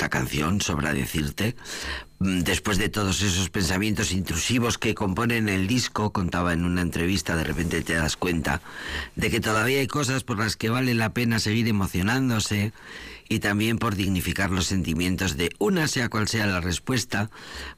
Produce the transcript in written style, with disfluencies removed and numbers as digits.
la canción, sobra decirte. Después de todos esos pensamientos intrusivos que componen el disco, contaba en una entrevista, de repente te das cuenta de que todavía hay cosas por las que vale la pena seguir emocionándose, y también por dignificar los sentimientos de una, sea cual sea la respuesta,